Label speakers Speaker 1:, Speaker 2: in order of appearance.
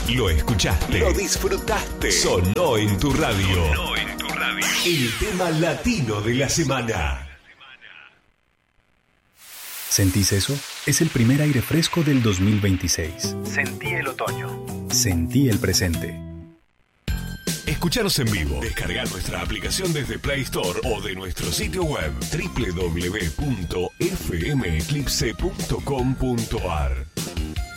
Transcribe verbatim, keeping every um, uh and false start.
Speaker 1: Lo escuchaste. Lo disfrutaste. Sonó en tu radio. Sonó en tu radio. El tema latino de la semana.
Speaker 2: ¿Sentís eso? Es el primer aire fresco del dos mil veintiséis.
Speaker 3: Sentí el otoño.
Speaker 2: Sentí el presente.
Speaker 1: Escuchanos en vivo. Descarga nuestra aplicación desde Play Store o de nuestro sitio web doble u doble u doble u punto f m eclipse punto com punto a r.